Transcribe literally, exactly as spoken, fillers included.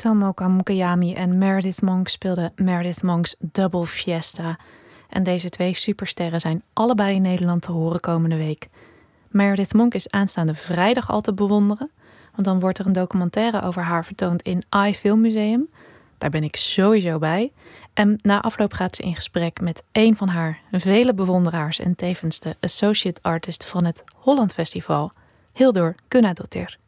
Tomoka Mukayami en Meredith Monk speelden Meredith Monk's Double Fiesta. En deze twee supersterren zijn allebei in Nederland te horen komende week. Meredith Monk is aanstaande vrijdag al te bewonderen, want dan wordt er een documentaire over haar vertoond in I Film Museum. Daar ben ik sowieso bij. En na afloop gaat ze in gesprek met een van haar vele bewonderaars en tevens de associate artist van het Holland Festival, Hildur Gunnadóttir.